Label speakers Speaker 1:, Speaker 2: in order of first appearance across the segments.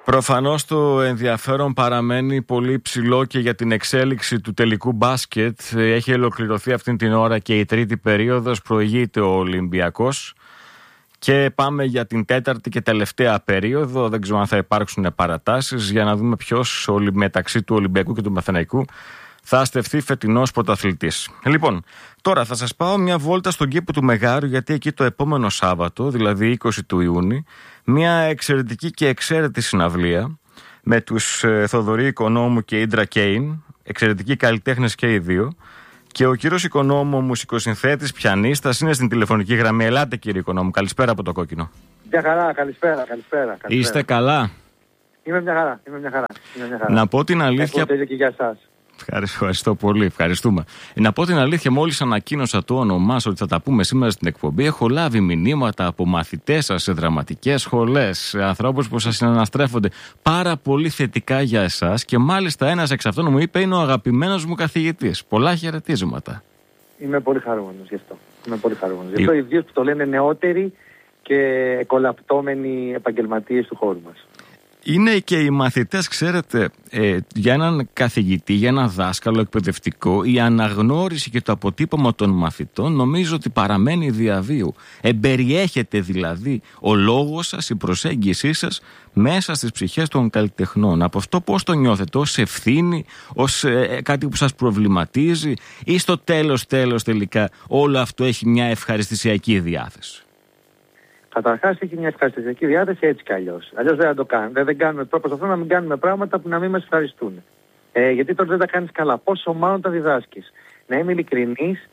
Speaker 1: Προφανώς το ενδιαφέρον παραμένει πολύ ψηλό και για την εξέλιξη του τελικού μπάσκετ. Έχει ολοκληρωθεί αυτήν την ώρα και η τρίτη περίοδος, προηγείται ο Ολυμπιακός και πάμε για την τέταρτη και τελευταία περίοδο. Δεν ξέρω αν θα υπάρξουν παρατάσεις για να δούμε ποιος μεταξύ του Ολυμπιακού και του Παναθηναϊκού θα στεφθεί φετινός πρωταθλητής. Λοιπόν, τώρα θα σας πάω μια βόλτα στον κήπο του Μεγάρου, γιατί εκεί το επόμενο Σάββατο, δηλαδή 20 του Ιούνιου, μια εξαιρετική και εξαίρετη συναυλία με τους Θοδωρή Οικονόμου και Ίντρα Κέιν, εξαιρετικοί καλλιτέχνες και οι δύο, και ο κύριος Οικονόμου, μουσικοσυνθέτης, πιανίστας, είναι στην τηλεφωνική γραμμή. Ελάτε κύριε Οικονόμου, καλησπέρα από το Κόκκινο.
Speaker 2: Μια χαρά, καλησπέρα.
Speaker 1: Είστε καλά?
Speaker 2: Είμαι μια χαρά.
Speaker 1: Να πω την αλήθεια.
Speaker 2: Και για εσάς.
Speaker 1: Ευχαριστώ πολύ, ευχαριστούμε. Να πω την αλήθεια, μόλις ανακοίνωσα το όνομά σας ότι θα τα πούμε σήμερα στην εκπομπή, έχω λάβει μηνύματα από μαθητές σας σε δραματικές σχολές, ανθρώπους που σας συναναστρέφονται πάρα πολύ θετικά για εσάς, και μάλιστα ένας εξ αυτών μου είπε είναι ο αγαπημένος μου καθηγητής. Πολλά χαιρετίσματα.
Speaker 2: Είμαι πολύ χαρούμενος γι' αυτό. Γι' αυτό ιδίως που το λένε νεότεροι και εκολαπτώμενοι επαγγελματίες του χώρου μας.
Speaker 1: Είναι και οι μαθητές, ξέρετε, για έναν καθηγητή, για έναν δάσκαλο εκπαιδευτικό, η αναγνώριση και το αποτύπωμα των μαθητών νομίζω ότι παραμένει διαβίου. Εμπεριέχεται δηλαδή ο λόγος σας, η προσέγγισή σας μέσα στις ψυχές των καλλιτεχνών. Από αυτό πώς το νιώθετε, ως ευθύνη, ως κάτι που σας προβληματίζει, ή στο τέλος τελικά όλο αυτό έχει μια ευχαριστησιακή διάθεση?
Speaker 2: Καταρχάς έχει μια ευχαριστησιακή διάθεση έτσι κι αλλιώς. Αλλιώς δεν θα το κάνουμε. Δεν κάνουμε προσπαθώ να μην κάνουμε πράγματα που να μην μας ευχαριστούν. Γιατί τότε δεν τα κάνεις καλά. Πόσο μάλλον τα διδάσκεις. Να είμαι ειλικρινής,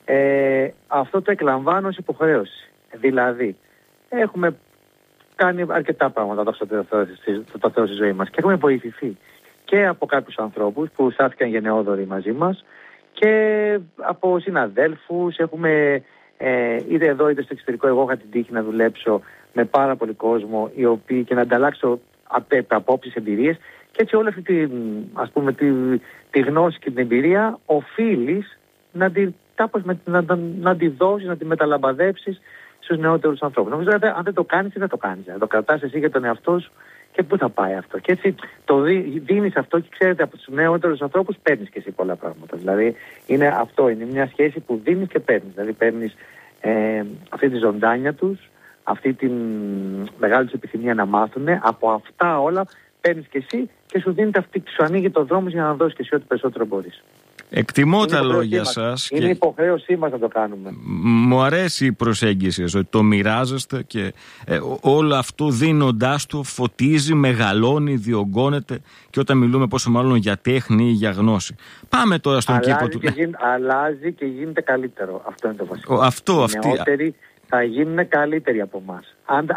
Speaker 2: αυτό το εκλαμβάνω ως υποχρέωση. Δηλαδή, έχουμε κάνει αρκετά πράγματα το Θεό στη ζωή μας και έχουμε βοηθηθεί και από κάποιους ανθρώπους που στάθηκαν γενναιόδοροι μαζί μας και από συναδέλφους. Έχουμε είτε εδώ είτε στο εξωτερικό, εγώ είχα την τύχη να δουλέψω με πάρα πολύ κόσμο, οι οποίοι και να ανταλλάξω απόψεις, εμπειρίες, και έτσι όλη αυτή τη γνώση και την εμπειρία οφείλεις να τη δώσεις, να τη μεταλαμπαδεύσεις στους νεότερους ανθρώπους. Νομίζω ότι αν δεν το κάνεις, δεν το κάνεις. Να το κρατάς εσύ για τον εαυτό σου και πού θα πάει αυτό. Και έτσι το δίνεις αυτό και ξέρετε, από τους νεότερους ανθρώπους παίρνεις και εσύ πολλά πράγματα. Δηλαδή είναι μια σχέση που δίνεις και παίρνεις. Δηλαδή παίρνεις αυτή τη ζωντάνια τους, αυτή τη μεγάλη τους επιθυμία να μάθουν. Από αυτά όλα παίρνεις και εσύ και σου δίνεται αυτή, σου ανοίγει το δρόμο για να δώσεις και εσύ ό,τι περισσότερο μπορείς.
Speaker 1: Εκτιμώ τα λόγια σας.
Speaker 2: Είναι υποχρέωσή μας να το κάνουμε.
Speaker 1: Μου αρέσει η προσέγγιση ότι το μοιράζεστε και όλο αυτό δίνοντάς του φωτίζει, μεγαλώνει, διωγγώνεται, και όταν μιλούμε πόσο μάλλον για τέχνη ή για γνώση. Πάμε τώρα στον κήπο του.
Speaker 2: Αλλάζει και γίνεται καλύτερο. Αυτό είναι το βασικό. Οι νεότεροι θα γίνουν καλύτεροι από εμάς.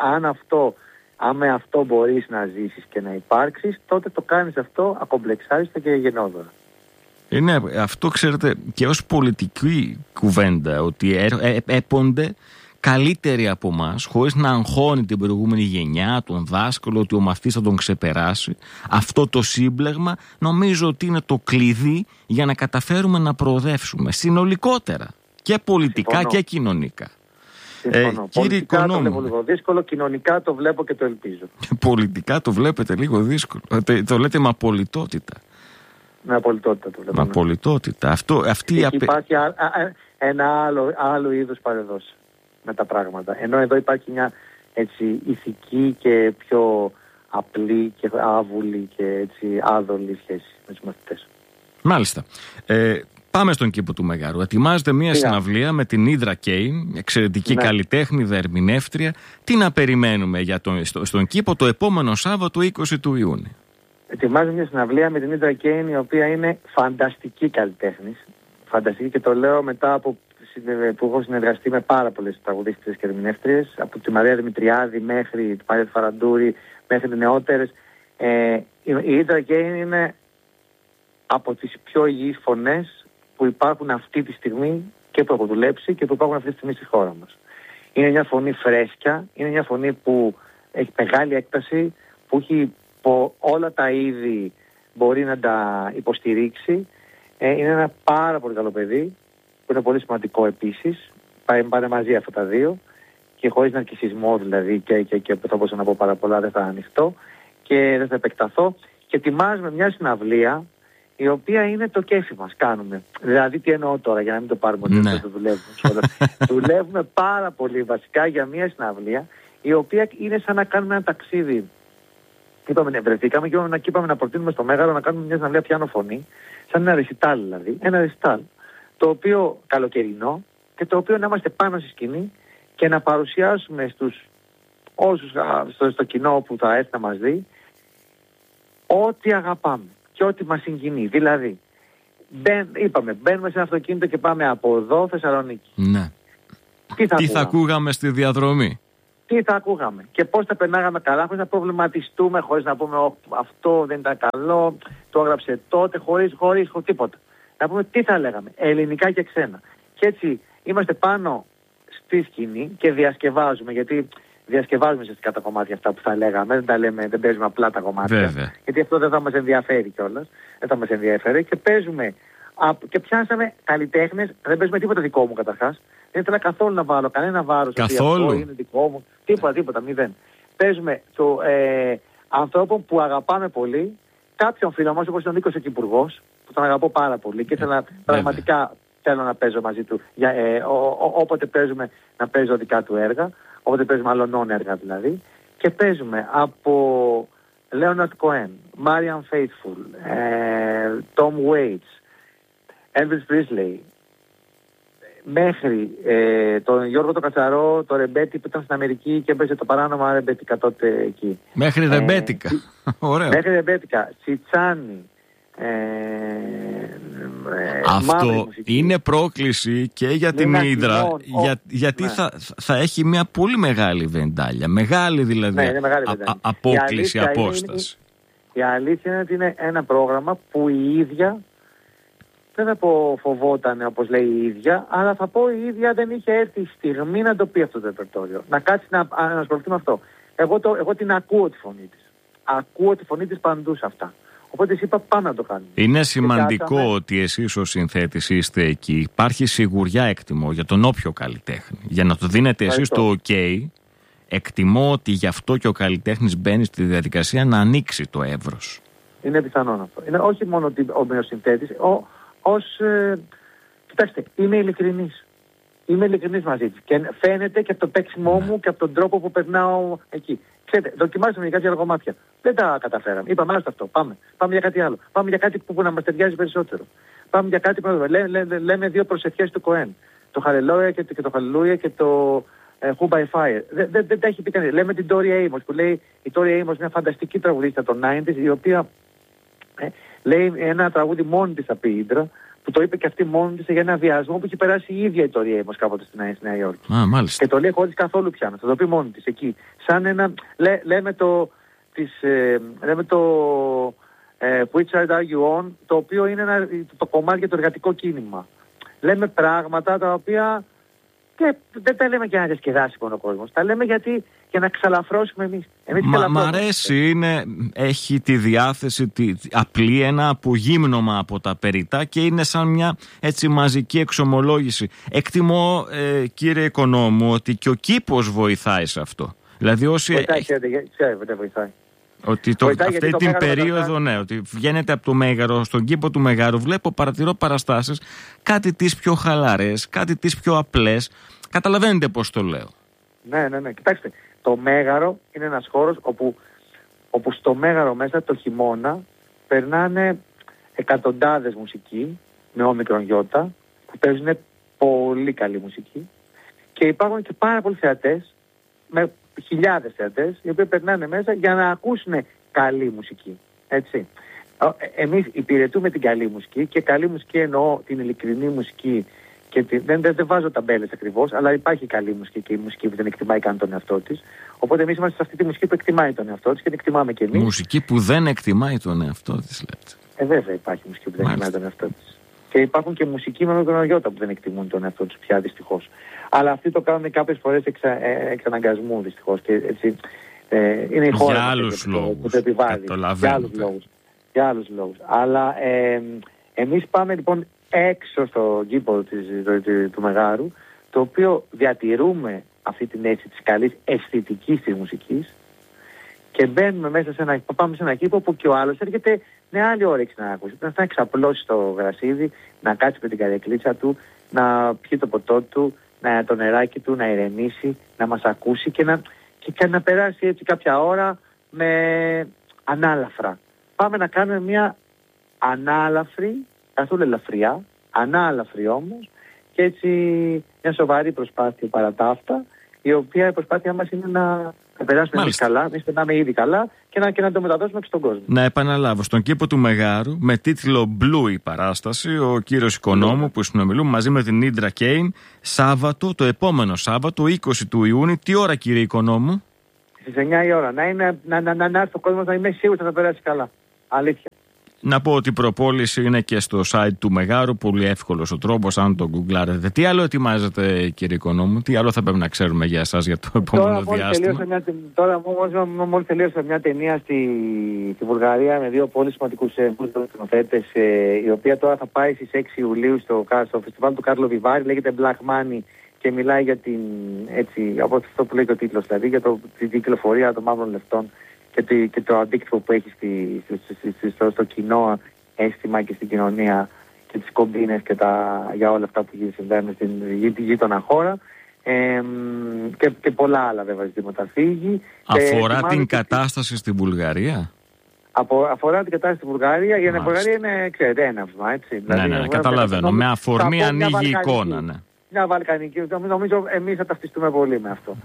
Speaker 2: Αν με αυτό μπορείς να ζήσεις και να υπάρξεις, τότε το κάνεις αυτό ακομπλεξάριστο και γενναιόδωρα.
Speaker 1: Είναι αυτό, ξέρετε, και ως πολιτική κουβέντα, ότι έπονται καλύτεροι από εμάς, χωρίς να αγχώνει την προηγούμενη γενιά, τον δάσκαλο, ότι ο μαθητής θα τον ξεπεράσει. Αυτό το σύμπλεγμα νομίζω ότι είναι το κλειδί για να καταφέρουμε να προοδεύσουμε συνολικότερα και πολιτικά και κοινωνικά.
Speaker 2: Πολιτικά το βλέπω λίγο δύσκολο, κοινωνικά το βλέπω και το ελπίζω.
Speaker 1: Πολιτικά το βλέπετε λίγο δύσκολο, το λέτε με απολυτότητα.
Speaker 2: Με απολυτότητα το βλέπω.
Speaker 1: Με απολυτότητα.
Speaker 2: Υπάρχει ένα άλλο είδους παρεδόση με τα πράγματα. Ενώ εδώ υπάρχει μια έτσι ηθική και πιο απλή και άβουλη και έτσι άδολη σχέση με τους μαθητές.
Speaker 1: Μάλιστα. Πάμε στον κήπο του Μεγάρου. Ετοιμάζεται μια συναυλία με την Ίντρα Κέιν, εξαιρετική καλλιτέχνη, ερμηνεύτρια. Τι να περιμένουμε στον κήπο το επόμενο Σάββατο 20 του Ιούνιου?
Speaker 2: Ετοιμάζει μια συναυλία με την Ίντρα Κέιν, η οποία είναι φανταστική καλλιτέχνης. Φανταστική, και το λέω μετά από που έχω συνεργαστεί με πάρα πολλές τραγουδίστριες και ερμηνεύτριες, από τη Μαρία Δημητριάδη μέχρι τη Μαρία Φαραντούρη, μέχρι τις νεότερες. Η Ίντρα Κέιν είναι από τις πιο υγιείς φωνές που υπάρχουν αυτή τη στιγμή και που έχω δουλέψει και που υπάρχουν αυτή τη στιγμή στη χώρα μας. Είναι μια φωνή φρέσκια, είναι μια φωνή που έχει μεγάλη έκταση, που έχει όλα τα είδη, μπορεί να τα υποστηρίξει. Είναι ένα πάρα πολύ καλό παιδί, που είναι πολύ σημαντικό επίσης. Πάνε μαζί αυτά τα δύο και χωρίς ναρκισσισμό, δηλαδή, και θα μπορούσα να πω πάρα πολλά, δεν θα ανοιχτώ. και δεν θα επεκταθώ. Και ετοιμάζουμε μια συναυλία η οποία είναι το κέφι μας, κάνουμε. Δηλαδή τι εννοώ τώρα, για να μην το πάρουμε ότι δεν το δουλεύουμε. Δουλεύουμε πάρα πολύ βασικά για μια συναυλία η οποία είναι σαν να κάνουμε ένα ταξίδι. Είπαμε, βρεθήκαμε και είπαμε να προτείνουμε στο Μέγαρο να κάνουμε μια συναυλία πιάνο φωνή, σαν ένα ρεσιτάλ δηλαδή, ένα ρεσιτάλ, το οποίο καλοκαιρινό και το οποίο να είμαστε πάνω στη σκηνή και να παρουσιάσουμε στους όσους στο κοινό που θα έρθει να μας δει ό,τι αγαπάμε και ό,τι μας συγκινεί. Δηλαδή, μπαίνουμε σε ένα αυτοκίνητο και πάμε από εδώ Θεσσαλονίκη.
Speaker 1: Ναι. Τι θα ακούγαμε στη διαδρομή.
Speaker 2: Τι θα ακούγαμε και πώς θα περνάγαμε καλά, χωρίς να προβληματιστούμε, χωρίς να πούμε αυτό δεν ήταν καλό, το έγραψε τότε, χωρίς τίποτα. Να πούμε τι θα λέγαμε, ελληνικά και ξένα. Και έτσι είμαστε πάνω στη σκηνή και διασκευάζουμε, γιατί διασκευάζουμε ουσιαστικά τα κομμάτια αυτά που θα λέγαμε, δεν παίζουμε απλά τα κομμάτια.
Speaker 1: Βέβαια.
Speaker 2: Γιατί αυτό δεν θα μας ενδιαφέρει κιόλας, δεν θα μας ενδιαφέρει και παίζουμε και πιάσαμε καλλιτέχνες, δεν παίζουμε τίποτα δικό μου καταρχάς. Δεν ήθελα καθόλου να βάλω κανένα βάρος.
Speaker 1: Καθόλου.
Speaker 2: Αυτό είναι δικό μου. Τίποτα, μηδέν. Παίζουμε ανθρώπων που αγαπάμε πολύ, κάποιον φίλο μας όπως είναι ο Νίκος ο Κυπουργός, που τον αγαπώ πάρα πολύ και πραγματικά θέλω να παίζω μαζί του. Όποτε παίζουμε να παίζω δικά του έργα, όποτε παίζουμε άλλων έργα δηλαδή. Και παίζουμε από Leonard Cohen, Marian Faithfull, Tom Waits, Elvis Presley, μέχρι τον Γιώργο τον Κατσαρό, το Ρεμπέτη που ήταν στην Αμερική και έπαιζε το παράνομα ρεμπέτικα τότε εκεί.
Speaker 1: Μέχρι ρεμπέτικα. Ωραίο.
Speaker 2: Μέχρι ρεμπέτικα. Τσιτσάνι.
Speaker 1: Αυτό είναι πρόκληση και για την Ύδρα, γιατί θα έχει μια πολύ μεγάλη βεντάλια. Μεγάλη δηλαδή απόκληση, απόσταση.
Speaker 2: Η αλήθεια είναι ότι είναι ένα πρόγραμμα που η ίδια, δεν θα πω φοβόταν όπως λέει η ίδια, αλλά θα πω η ίδια δεν είχε έρθει η στιγμή να το πει αυτό το ρεπερτόριο. Να κάτσει να ασχοληθεί με αυτό. Εγώ την ακούω τη φωνή της. Ακούω τη φωνή της παντού σε αυτά. Οπότε της είπα πάμε να το κάνουμε.
Speaker 1: Είναι σημαντικό ότι εσείς ως συνθέτης είστε εκεί. Υπάρχει σιγουριά, εκτιμώ, για τον όποιο καλλιτέχνη. Για να το δίνετε εσείς το OK, εκτιμώ ότι γι' αυτό και ο καλλιτέχνης μπαίνει στη διαδικασία να ανοίξει το εύρος.
Speaker 2: Είναι πιθανόν αυτό. Είναι όχι μόνο ο συνθέτης, κοιτάξτε, είμαι ειλικρινής. Είμαι ειλικρινής μαζί της. Και φαίνεται και από το παίξιμό μου και από τον τρόπο που περνάω εκεί. Ξέρετε, δοκιμάσαμε για κάποια κομμάτια. Δεν τα καταφέραμε. Είπαμε, άστο αυτό. Πάμε για κάτι άλλο. Πάμε για κάτι που να μας ταιριάζει περισσότερο. Πάμε για κάτι που λέμε δύο προσευχές του Κοέν. Το Χαλελούια και το Χαλελούια και το Who by Fire. Δεν τα έχει πει κανείς. Λέμε την Tori Amos που λέει η Tori Amos, μια φανταστική τραγουδίστρια των 90s, η οποία λέει ένα τραγούδι μόνη της από την Ύδρα, που το είπε και αυτή μόνη της για ένα βιασμό που έχει περάσει η ίδια η Tori Amos κάποτε στη Νέα Υόρκη.
Speaker 1: Μάλιστα.
Speaker 2: Και το λέει χωρίς καθόλου πιάνο. Θα το πει μόνη της εκεί. Σαν ένα. Λέμε το Which Side Are You On, το οποίο είναι το κομμάτι για το εργατικό κίνημα. Λέμε πράγματα τα οποία και δεν τα λέμε για να διασκεδάσει μόνο ο κόσμος. Τα λέμε για να ξαλαφρώσουμε εμείς.
Speaker 1: Μ' αρέσει, έχει τη διάθεση απλή, ένα απογύμνομα από τα περιτά και είναι σαν μια έτσι μαζική εξομολόγηση. Εκτιμώ, κύριε Οικονόμου, ότι και ο κήπος βοηθάει σε αυτό. Δηλαδή όσοι...
Speaker 2: Βοηθάει.
Speaker 1: Ότι αυτή την περίοδο, ότι βγαίνετε από το Μέγαρο, στον κήπο του Μεγάρου, παρατηρώ παραστάσεις, κάτι τις πιο χαλαρές, κάτι τις πιο απλές. Καταλαβαίνετε πώς το λέω.
Speaker 2: Ναι. Κοιτάξτε, το Μέγαρο είναι ένας χώρος όπου στο Μέγαρο μέσα το χειμώνα περνάνε εκατοντάδες μουσικοί με όμικρον γιώτα που παίζουν πολύ καλή μουσική και υπάρχουν και πάρα πολλοί θεατές με χιλιάδες θεατές οι οποίοι περνάνε μέσα για να ακούσουν καλή μουσική. Έτσι. Εμείς υπηρετούμε την καλή μουσική και καλή μουσική εννοώ την ειλικρινή μουσική και δεν βάζω ταμπέλες ακριβώς, αλλά υπάρχει καλή μουσική και η μουσική που δεν εκτιμάει καν τον εαυτό της. Οπότε εμείς είμαστε σε αυτή τη μουσική που εκτιμάει τον εαυτό της και την εκτιμάμε και εμείς.
Speaker 1: Μουσική που δεν εκτιμάει τον εαυτό της, λέτε.
Speaker 2: Βέβαια υπάρχει μουσική που δεν εκτιμάει τον εαυτό της. Και υπάρχουν και μουσικοί με μικρονογιώτα που δεν εκτιμούν τον εαυτό τους πια δυστυχώς. Αλλά αυτοί το κάνουν κάποιες φορές εξ αναγκασμού δυστυχώς. Και έτσι είναι η χώρα που το επιβάλλει. Για άλλους λόγους. Αλλά εμείς πάμε λοιπόν έξω στο κήπο του Μεγάρου, το οποίο διατηρούμε αυτή την αίσθηση της καλής αισθητικής της μουσικής Και μπαίνουμε μέσα πάμε σε ένα κήπο που και ο άλλος έρχεται με άλλη όρεξη να ακούσει. Να εξαπλώσει το γρασίδι, να κάτσει με την καρεκλίτσα του, να πιει το ποτό του, το νεράκι του, να ηρεμήσει, να μας ακούσει και να περάσει έτσι κάποια ώρα με ανάλαφρα. Πάμε να κάνουμε μια ανάλαφρη, καθόλου ελαφριά, ανάλαφρη όμως, και έτσι μια σοβαρή προσπάθεια παρά τα αυτά, η οποία η προσπάθειά μας είναι να περάσουμε εμείς καλά, εμείς περνάμε ήδη καλά και να το μεταδώσουμε και στον κόσμο.
Speaker 1: Να επαναλάβω, στον κήπο του Μεγάρου, με τίτλο Blue η παράσταση, ο κύριος Οικονόμου που συνομιλούμε μαζί με την Indra Kane, Σάββατο, το επόμενο Σάββατο, 20 του Ιούνιου. Τι ώρα, κύριε Οικονόμου?
Speaker 2: Στις 9 η ώρα. Να έρθει ο κόσμος, να είμαι σίγουρος ότι θα περάσει καλά. Αλήθεια.
Speaker 1: Να πω ότι η προπόληση είναι και στο site του Μεγάρου, πολύ εύκολος ο τρόπος, αν το γκουγκλάρετε. Τι άλλο ετοιμάζετε, κύριε Οικονόμου, τι άλλο θα πρέπει να ξέρουμε για εσάς για το επόμενο διάστημα?
Speaker 2: Τώρα μόλις τελείωσα μια ταινία στη Βουλγαρία με δύο πολύ σημαντικούς σκηνοθέτες, η οποία τώρα θα πάει στις 6 Ιουλίου στο φεστιβάλ του Κάρλο Βιβάρη, λέγεται Black Money και μιλάει για την, έτσι, από αυτό που λέει ο τίτλος, δηλαδή για την κυκλοφορία των μαύρων λεφτών και το αντίκτυπο που έχει στο κοινό αίσθημα και στην κοινωνία και τις κομπίνες και για όλα αυτά που συμβαίνουν στην γείτονα χώρα, και πολλά άλλα βέβαια ζητήματα φύγει.
Speaker 1: Αφορά την κατάσταση στην Βουλγαρία?
Speaker 2: Αφορά την κατάσταση στην Βουλγαρία. Η Βουλγαρία είναι, ξέρετε, έναυσμα, έτσι.
Speaker 1: Ναι, καταλαβαίνω. Με αφορμή ανοίγει η εικόνα, ναι.
Speaker 2: Μια βαλκανική, νομίζω εμείς θα ταυτιστούμε πολύ με αυτό.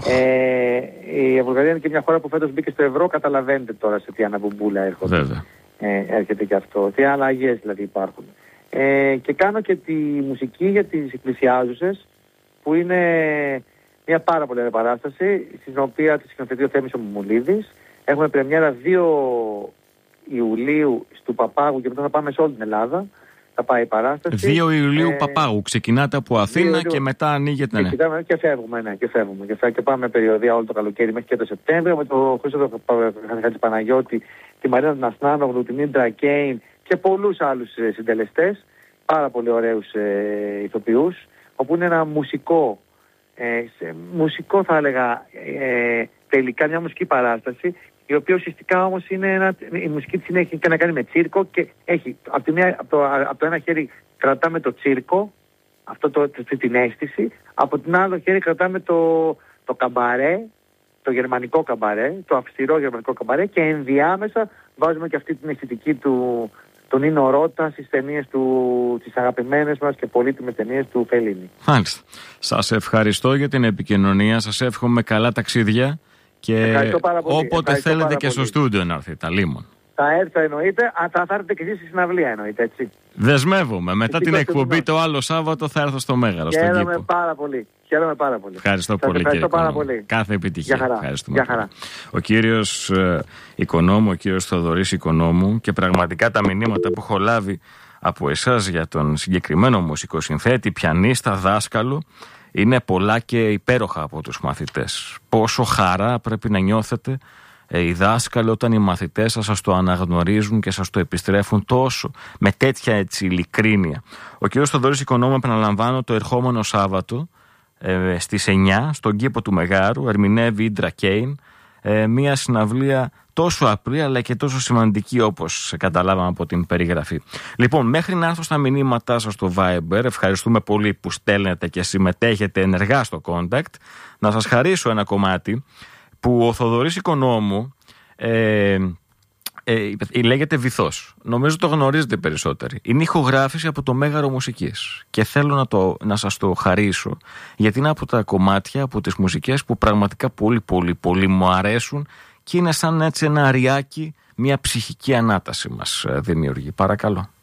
Speaker 2: Η Βουλγαρία είναι και μια χώρα που φέτος μπήκε στο ευρώ, καταλαβαίνετε τώρα σε τι αναμπουμπούλα έρχονται.
Speaker 1: Βέβαια.
Speaker 2: Έρχεται και αυτό, τι αλλαγές δηλαδή υπάρχουν. Και κάνω και τη μουσική για τις εκκλησιάζουσες, που είναι μια πάρα πολύ ωραία παράσταση, στην οποία τη σκηνοθετεί ο Θέμης ο Μουμουλίδης. Έχουμε πρεμιέρα 2 Ιουλίου του Παπάγου και μετά θα πάμε σε όλη την Ελλάδα. Θα πάει η παράσταση.
Speaker 1: 2 Ιουλίου Παπάγου. Ξεκινάτε από Αθήνα και μετά ανοίγεται. Ναι.
Speaker 2: Και φεύγουμε, και πάμε περιοδία όλο το καλοκαίρι μέχρι και το Σεπτέμβριο με τον Χρήστο Χατζηπαναγιώτη, τη Μαρίνα Νασνάνογλου, την Indra Kane και πολλούς άλλους συντελεστές. Πάρα πολύ ωραίους ηθοποιούς. Όπου είναι ένα μουσικό θα έλεγα, τελικά μια μουσική παράσταση, η οποία ουσιαστικά όμως είναι η μουσική της έχει να κάνει με τσίρκο και έχει από το ένα χέρι κρατάμε το τσίρκο, την αίσθηση, από την άλλο χέρι κρατάμε το καμπαρέ, το γερμανικό καμπαρέ, το αυστηρό γερμανικό καμπαρέ, και ενδιάμεσα βάζουμε και αυτή την αισθητική του Νίνο Ρώτα στις ταινίες τις αγαπημένες μας και πολύτιμες ταινίες του Φελίνη.
Speaker 1: Μάλιστα. Σας ευχαριστώ για την επικοινωνία, σας εύχομαι καλά ταξίδια. Και όποτε θέλετε και στο στούντιο να έρθετε, λίμον.
Speaker 2: Θα έρθω εννοείται, θα έρθετε και εσείς στη συναυλία εννοείται, έτσι.
Speaker 1: Δεσμεύομαι. Μετά την εκπομπή το άλλο Σάββατο θα έρθω στο Μέγαρο.
Speaker 2: Χαίρομαι πάρα πολύ.
Speaker 1: Ευχαριστώ πολύ, κύριε
Speaker 2: πολύ.
Speaker 1: Κάθε επιτυχία.
Speaker 2: Γεια χαρά.
Speaker 1: Ο κύριος Οικονόμου, ο κύριος Θοδωρής Οικονόμου, και πραγματικά τα μηνύματα που έχω λάβει από εσάς για τον συγκεκριμένο μουσικοσυνθέτη, πιανίστα, δάσκαλο, είναι πολλά και υπέροχα από τους μαθητές. Πόσο χαρά πρέπει να νιώθετε οι δάσκαλοι όταν οι μαθητές σας το αναγνωρίζουν και σας το επιστρέφουν τόσο με τέτοια έτσι ειλικρίνεια. Ο κ. Θοδωρής Οικονόμου, επαναλαμβάνω, το ερχόμενο Σάββατο στις 9 στον κήπο του Μεγάρου ερμηνεύει Indra Kane, μια συναυλία τόσο απλή αλλά και τόσο σημαντική όπως καταλάβαμε από την περιγραφή. Λοιπόν, μέχρι να έρθω στα μηνύματά σας στο Viber, ευχαριστούμε πολύ που στέλνετε και συμμετέχετε ενεργά στο Contact, να σας χαρίσω ένα κομμάτι που ο Θοδωρής Οικονόμου λέγεται Βυθός. Νομίζω το γνωρίζετε περισσότεροι. Είναι ηχογράφηση από το Μέγαρο Μουσικής και θέλω να σας το χαρίσω, γιατί είναι από τα κομμάτια, από τις μουσικές που πραγματικά πολύ μου αρέσουν και είναι σαν έτσι ένα αριάκι, μια ψυχική ανάταση μας δημιουργεί. Παρακαλώ.